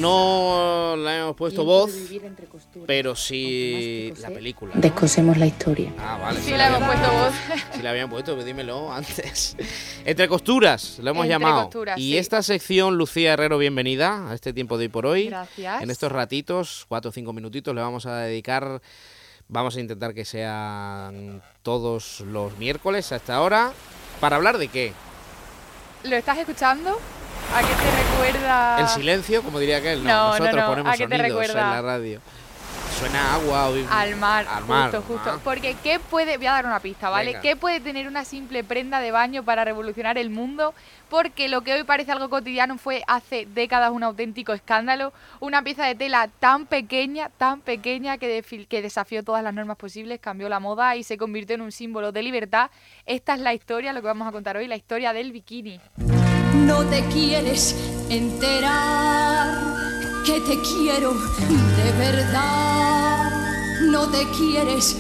no la hemos puesto voz, pero sí la película, ¿no? Descosemos la historia. Ah, vale. Sí, la hemos puesto voz. Si la habían puesto, pues dímelo antes. Entre costuras, lo hemos llamado. Costuras, y sí. esta sección, Lucía Herrero, bienvenida a este tiempo de hoy por hoy. Gracias. En estos ratitos, 4 o 5 minutitos, le vamos a dedicar. Vamos a intentar que sean todos los miércoles a esta hora. ¿Para hablar de qué? ¿Lo estás escuchando? ¿A qué te recuerda? El silencio, como diría aquel. No, nosotros no. ponemos ¿A qué te sonidos recuerda? en la radio. Suena agua o... Al mar, justo. Ah. Porque ¿qué puede...? Voy a dar una pista, ¿vale? Venga. ¿Qué puede tener una simple prenda de baño para revolucionar el mundo? Porque lo que hoy parece algo cotidiano fue hace décadas un auténtico escándalo. Una pieza de tela tan pequeña que desafió todas las normas posibles, cambió la moda y se convirtió en un símbolo de libertad. Esta es la historia, lo que vamos a contar hoy, la historia del bikini. No te quieres enterar que te quiero de verdad. No te quieres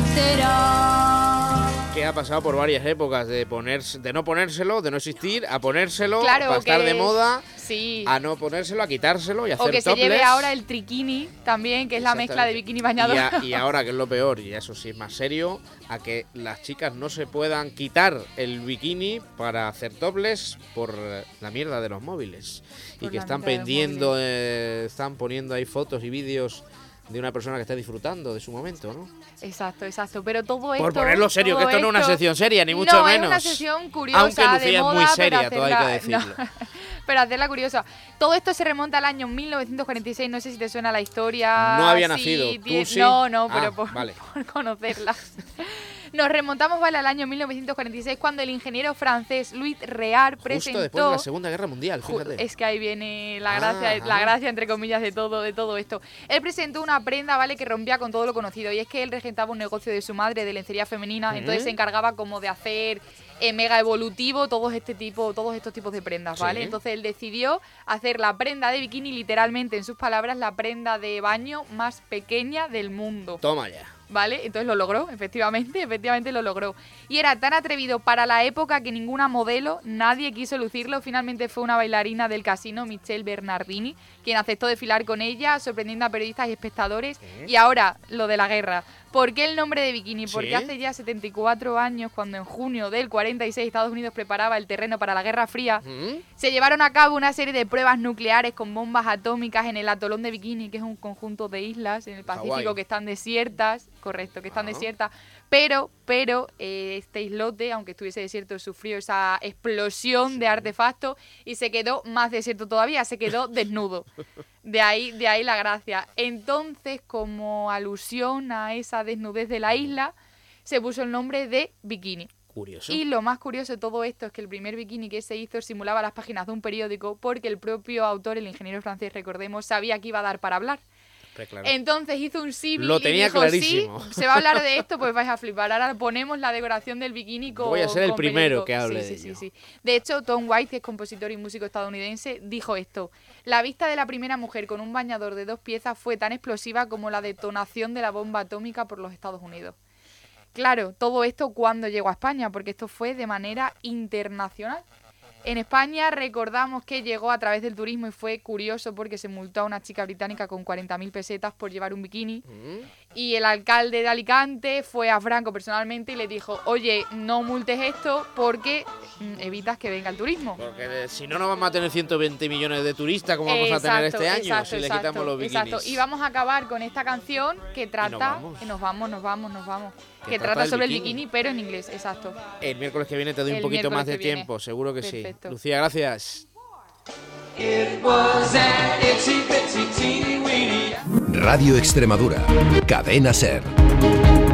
enterar. Que ha pasado por varias épocas de no ponérselo, de no existir, a ponérselo, Claro, para estar de moda, sí. a no ponérselo, a quitárselo y hacer O que se topless. lleve ahora el triquini también, que es la mezcla de bikini bañador. Y ahora, que es lo peor, y eso sí es más serio, a que las chicas no se puedan quitar el bikini para hacer topless por la mierda de los móviles. Por Y que la están mierda de los pendiendo, están poniendo ahí fotos y vídeos de una persona que está disfrutando de su momento, ¿no? Exacto. Pero todo esto... Por ponerlo serio, que todo esto no es una sección seria, ni mucho menos. No, es una sección curiosa, Aunque Lucía de moda, es muy seria, pero todo hay que decirlo. Pero hacerla curiosa. Todo esto se remonta al año 1946, no sé si te suena la historia. No había sí, nacido, ¿tú sí? No, pero Vale. por conocerla. Nos remontamos, vale, al año 1946, cuando el ingeniero francés Louis Réard presentó... Justo después de la Segunda Guerra Mundial, fíjate. Es que ahí viene la gracia entre comillas de todo esto. Él presentó una prenda, ¿vale?, que rompía con todo lo conocido, y es que él regentaba un negocio de su madre de lencería femenina, entonces se encargaba como de hacer mega evolutivo todos estos tipos de prendas, ¿vale? Sí. Entonces él decidió hacer la prenda de bikini, literalmente, en sus palabras, la prenda de baño más pequeña del mundo. Toma ya. ¿Vale? Entonces lo logró, efectivamente lo logró. Y era tan atrevido para la época que ninguna modelo, nadie quiso lucirlo. Finalmente fue una bailarina del casino, Michelle Bernardini, quien aceptó desfilar con ella, sorprendiendo a periodistas y espectadores. Y ahora, lo de la guerra. ¿Por qué el nombre de bikini? Porque hace ya 74 años, cuando en junio del 46 Estados Unidos preparaba el terreno para la Guerra Fría, se llevaron a cabo una serie de pruebas nucleares con bombas atómicas en el atolón de Bikini, que es un conjunto de islas en el Pacífico Hawái. que están desiertas. Correcto, que están desiertas. Pero este islote, aunque estuviese desierto, sufrió esa explosión de artefactos y se quedó más desierto todavía, se quedó desnudo. De ahí la gracia. Entonces, como alusión a esa desnudez de la isla, se puso el nombre de bikini. Curioso. Y lo más curioso de todo esto es que el primer bikini que se hizo simulaba las páginas de un periódico, porque el propio autor, el ingeniero francés, recordemos, sabía que iba a dar para hablar. Claro. Entonces hizo un símil Lo y tenía dijo, clarísimo. sí, se va a hablar de esto, pues vais a flipar. Ahora ponemos la decoración del bikini con... Voy a ser el con primero periódico. que hable de ello. Sí. De hecho, Tom White, que es compositor y músico estadounidense, dijo esto: la vista de la primera mujer con un bañador de 2 piezas fue tan explosiva como la detonación de la bomba atómica por los Estados Unidos. Claro, todo esto cuando llegó a España, porque esto fue de manera internacional. En España recordamos que llegó a través del turismo y fue curioso porque se multó a una chica británica con 40.000 pesetas por llevar un bikini. Y el alcalde de Alicante fue a Franco personalmente y le dijo: oye, no multes esto porque evitas que venga el turismo. Porque si no, no vamos a tener 120 millones de turistas como vamos a tener este año si le quitamos los bikinis. Exacto. Y vamos a acabar con esta canción que trata... Nos vamos. Que trata sobre el bikini, pero en inglés, exacto. El miércoles que viene te doy un poquito más de tiempo, seguro que Perfecto. sí. Lucía, gracias. Radio Extremadura, Cadena SER.